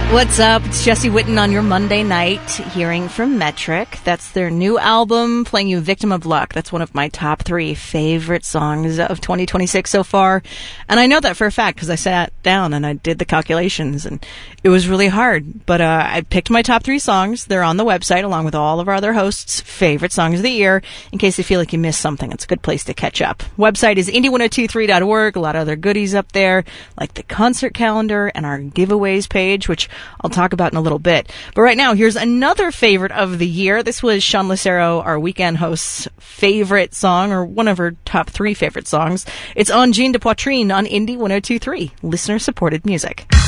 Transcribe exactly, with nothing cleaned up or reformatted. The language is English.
What's up? It's Jesse Witten on your Monday night, hearing from Metric. That's their new album, playing you Victim of Luck. That's one of my top three favorite songs of twenty twenty-six so far. And I know that for a fact because I sat down and I did the calculations, and it was really hard. But uh, I picked my top three songs. They're on the website along with all of our other hosts' favorite songs of the year. In case you feel like you missed something, it's a good place to catch up. Website is indie ten twenty-three dot org. A lot of other goodies up there, like the concert calendar and our giveaways page, which I'll talk about in a little bit. But right now, here's another favorite of the year. This was Sean Lucero, our weekend host's favorite song, or one of her top three favorite songs. It's On Jean de Poitrine on Indie ten twenty-three, listener-supported music.